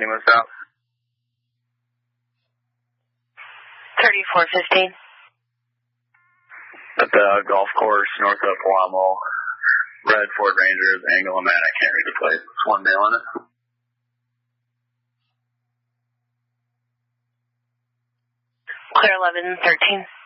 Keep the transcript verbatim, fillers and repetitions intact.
Kingman South. thirty-four fifteen. At the golf course north of Palamo. Red Ford Ranger, the angle I'm at, I can't read the plate. It's one male on it. Clear eleven thirteen.